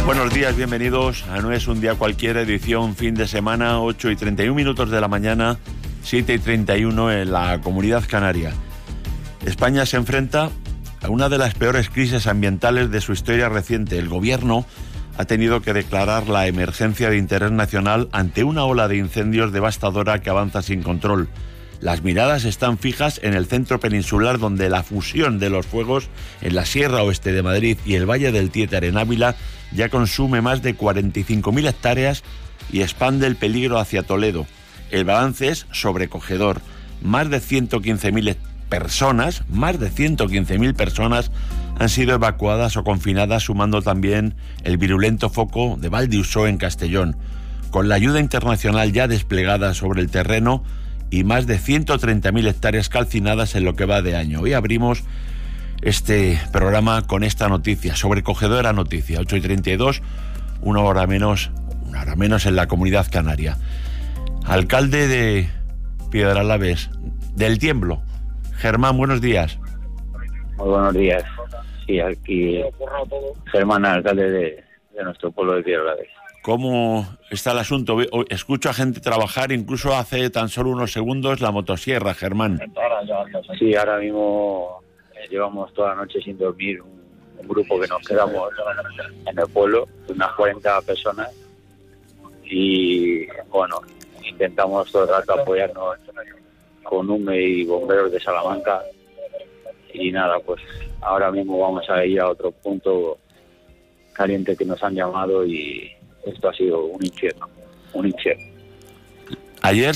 Buenos días, bienvenidos a No es un día cualquiera, edición fin de semana, 8:31 de la mañana, 7:31 en la Comunidad Canaria. España se enfrenta a una de las peores crisis ambientales de su historia reciente. El gobierno ha tenido que declarar la emergencia de interés nacional ante una ola de incendios devastadora que avanza sin control. Las miradas están fijas en el centro peninsular, donde la fusión de los fuegos en la Sierra Oeste de Madrid y el Valle del Téter en Ávila ya consume más de 45.000 hectáreas y expande el peligro hacia Toledo. El balance es sobrecogedor. Más de 115.000 personas han sido evacuadas o confinadas, sumando también el virulento foco de Valdiusó en Castellón. Con la ayuda internacional ya desplegada sobre el terreno y más de 130.000 hectáreas calcinadas en lo que va de año. Hoy abrimos este programa con esta noticia, sobrecogedora noticia, 8:32, una hora menos en la Comunidad Canaria. Alcalde de Piedralabes, del Tiemblo, Germán, buenos días. Muy buenos días. Sí, aquí Germán, alcalde de nuestro pueblo de Piedralabes. ¿Cómo está el asunto? Escucho a gente trabajar, incluso hace tan solo unos segundos, la motosierra, Germán. Sí, ahora mismo llevamos toda la noche sin dormir, un grupo que nos quedamos en el pueblo, unas 40 personas, y bueno, intentamos todo el rato apoyarnos con UME y bomberos de Salamanca, y nada, pues ahora mismo vamos a ir a otro punto caliente que nos han llamado, y esto ha sido un infierno. Ayer